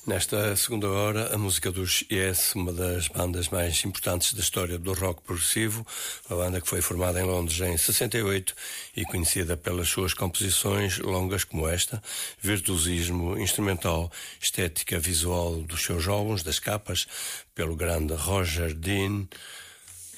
Nesta segunda hora, a música dos Yes, uma das bandas mais importantes da história do rock progressivo, uma banda que foi formada em Londres em 68 e conhecida pelas suas composições longas como esta, virtuosismo instrumental, estética visual dos seus álbuns, das capas, pelo grande Roger Dean,